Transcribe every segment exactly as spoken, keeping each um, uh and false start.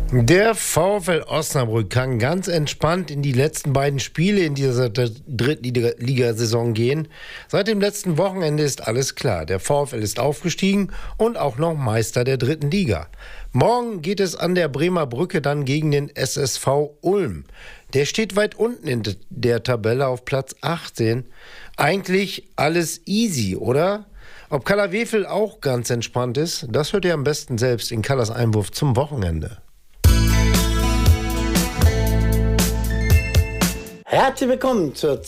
Der VfL Osnabrück kann ganz entspannt in die letzten beiden Spiele in dieser Drittligasaison gehen. Seit dem letzten Wochenende ist alles klar. Der VfL ist aufgestiegen und auch noch Meister der dritten Liga. Morgen geht es an der Bremer Brücke dann gegen den S S V Ulm. Der steht weit unten in der Tabelle auf Platz achtzehn. Eigentlich alles easy, oder? Ob Kalla Wefel auch ganz entspannt ist, das hört ihr am besten selbst in Kallas Einwurf zum Wochenende. Herzlich willkommen zur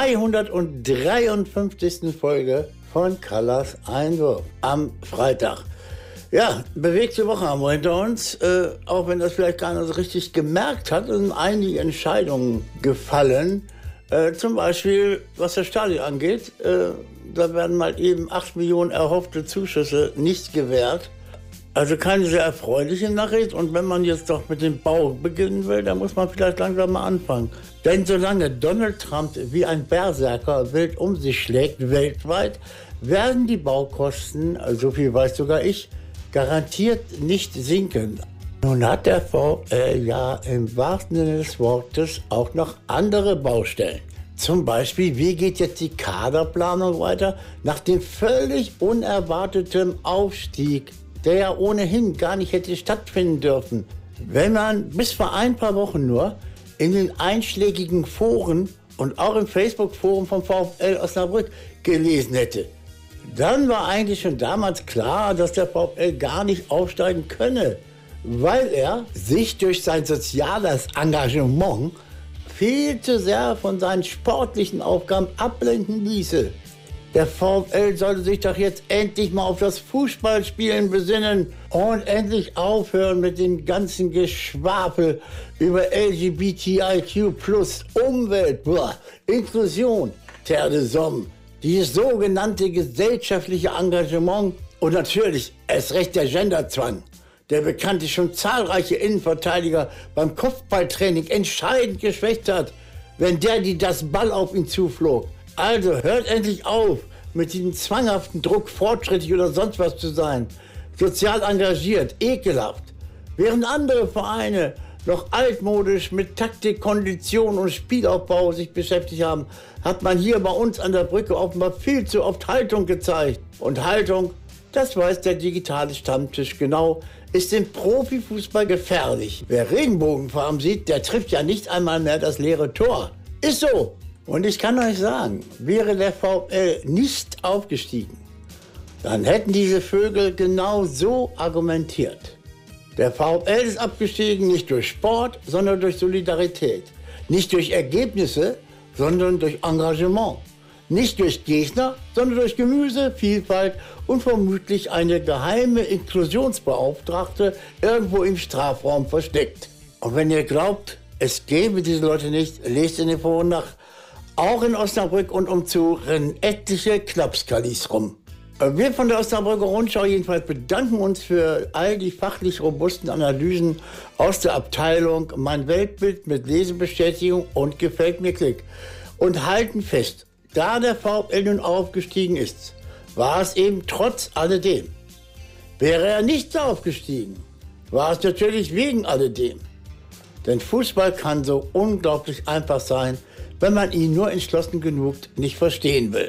zweihundertdreiundfünfzigsten Folge von Kallas Einwurf am Freitag. Ja, bewegte Woche haben wir hinter uns, äh, auch wenn das vielleicht keiner so richtig gemerkt hat, sind einige Entscheidungen gefallen. Äh, zum Beispiel, was das Stadion angeht, äh, da werden mal eben acht Millionen erhoffte Zuschüsse nicht gewährt. Also keine sehr erfreuliche Nachricht. Und wenn man jetzt doch mit dem Bau beginnen will, dann muss man vielleicht langsam mal anfangen. Denn solange Donald Trump wie ein Berserker wild um sich schlägt weltweit, werden die Baukosten, so viel weiß sogar ich, garantiert nicht sinken. Nun hat der VfL ja im wahrsten Sinne des Wortes auch noch andere Baustellen. Zum Beispiel, wie geht jetzt die Kaderplanung weiter nach dem völlig unerwarteten Aufstieg, der ja ohnehin gar nicht hätte stattfinden dürfen. Wenn man bis vor ein paar Wochen nur in den einschlägigen Foren und auch im Facebook-Forum vom VfL Osnabrück gelesen hätte, dann war eigentlich schon damals klar, dass der VfL gar nicht aufsteigen könne, weil er sich durch sein soziales Engagement viel zu sehr von seinen sportlichen Aufgaben ablenken ließe. Der VfL sollte sich doch jetzt endlich mal auf das Fußballspielen besinnen und endlich aufhören mit dem ganzen Geschwafel über L G B T I Q plus, Umwelt, boah, Inklusion, Terre de Somme, dieses sogenannte gesellschaftliche Engagement und natürlich erst recht der Genderzwang, der bekanntlich schon zahlreiche Innenverteidiger beim Kopfballtraining entscheidend geschwächt hat, wenn der, die das Ball auf ihn zuflog. Also hört endlich auf mit diesem zwanghaften Druck, fortschrittlich oder sonst was zu sein. Sozial engagiert, ekelhaft. Während andere Vereine noch altmodisch mit Taktik, Kondition und Spielaufbau sich beschäftigt haben, hat man hier bei uns an der Brücke offenbar viel zu oft Haltung gezeigt. Und Haltung, das weiß der digitale Stammtisch genau, ist im Profifußball gefährlich. Wer Regenbogenfarben sieht, der trifft ja nicht einmal mehr das leere Tor. Ist so. Und ich kann euch sagen, wäre der VfL nicht aufgestiegen, dann hätten diese Vögel genau so argumentiert. Der VfL ist abgestiegen nicht durch Sport, sondern durch Solidarität. Nicht durch Ergebnisse, sondern durch Engagement. Nicht durch Gegner, sondern durch Gemüse, Vielfalt und vermutlich eine geheime Inklusionsbeauftragte irgendwo im Strafraum versteckt. Und wenn ihr glaubt, es gäbe diese Leute nicht, lest in den Foren nach. Auch in Osnabrück und umzu rennen etliche Knapskalis rum. Wir von der Osnabrücker Rundschau jedenfalls bedanken uns für all die fachlich robusten Analysen aus der Abteilung Mein Weltbild mit Lesebestätigung und Gefällt mir Klick. Und halten fest, da der VfL nun aufgestiegen ist, war es eben trotz alledem. Wäre er nicht aufgestiegen, war es natürlich wegen alledem. Denn Fußball kann so unglaublich einfach sein, wenn man ihn nur entschlossen genug nicht verstehen will.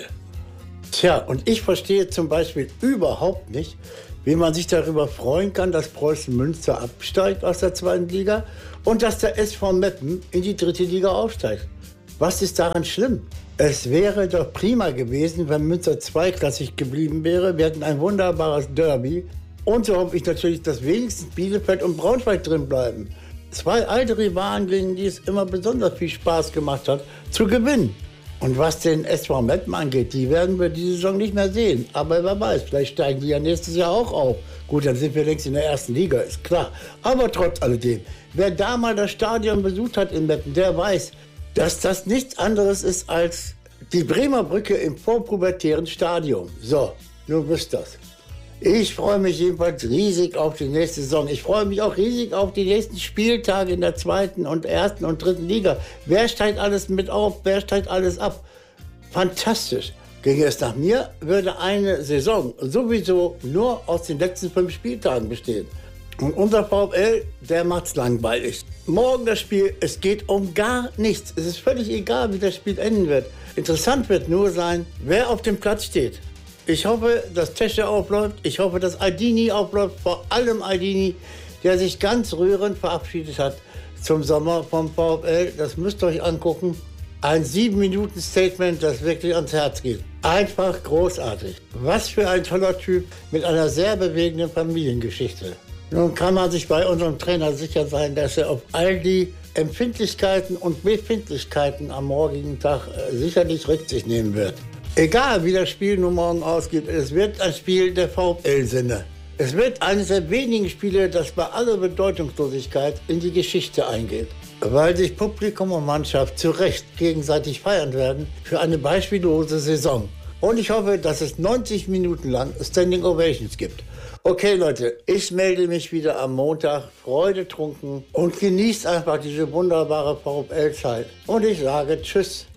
Tja, und ich verstehe zum Beispiel überhaupt nicht, wie man sich darüber freuen kann, dass Preußen Münster absteigt aus der zweiten Liga und dass der S V Meppen in die dritte Liga aufsteigt. Was ist daran schlimm? Es wäre doch prima gewesen, wenn Münster zweiklassig geblieben wäre. Wir hätten ein wunderbares Derby. Und so hoffe ich natürlich, dass wenigstens Bielefeld und Braunschweig drin bleiben. Zwei alte Rivalen, gegen die es immer besonders viel Spaß gemacht hat, zu gewinnen. Und was den S V Meppen angeht, die werden wir diese Saison nicht mehr sehen. Aber wer weiß, vielleicht steigen die ja nächstes Jahr auch auf. Gut, dann sind wir längst in der ersten Liga, ist klar. Aber trotz alledem, wer da mal das Stadion besucht hat in Meppen, der weiß, dass das nichts anderes ist als die Bremer Brücke im vorpubertären Stadion. So, nun wisst das. Ich freue mich jedenfalls riesig auf die nächste Saison. Ich freue mich auch riesig auf die nächsten Spieltage in der zweiten und ersten und dritten Liga. Wer steigt alles mit auf? Wer steigt alles ab? Fantastisch. Ginge es nach mir, würde eine Saison sowieso nur aus den letzten fünf Spieltagen bestehen. Und unser VfL, der macht's langweilig. Morgen das Spiel, es geht um gar nichts. Es ist völlig egal, wie das Spiel enden wird. Interessant wird nur sein, wer auf dem Platz steht. Ich hoffe, dass Tesche aufläuft. Ich hoffe, dass Aldini aufläuft. Vor allem Aldini, der sich ganz rührend verabschiedet hat zum Sommer vom VfL. Das müsst ihr euch angucken. Ein sieben Minuten Statement, das wirklich ans Herz geht. Einfach großartig. Was für ein toller Typ mit einer sehr bewegenden Familiengeschichte. Nun kann man sich bei unserem Trainer sicher sein, dass er auf all die Empfindlichkeiten und Befindlichkeiten am morgigen Tag äh, sicherlich Rücksicht nehmen wird. Egal wie das Spiel nun morgen ausgeht, es wird ein Spiel der VfL-Sinne. Es wird eines der wenigen Spiele, das bei aller Bedeutungslosigkeit in die Geschichte eingeht. Weil sich Publikum und Mannschaft zu Recht gegenseitig feiern werden für eine beispiellose Saison. Und ich hoffe, dass es neunzig Minuten lang Standing Ovations gibt. Okay, Leute, ich melde mich wieder am Montag, freudetrunken und genießt einfach diese wunderbare VfL-Zeit. Und ich sage Tschüss.